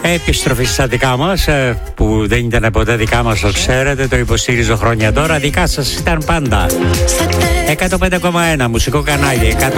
Επιστροφή στα δικά μας, που δεν ήταν ποτέ δικά μας, το ξέρετε, το υποστήριζω χρόνια τώρα. Δικά σας ήταν πάντα. 105,1 μουσικό κανάλι,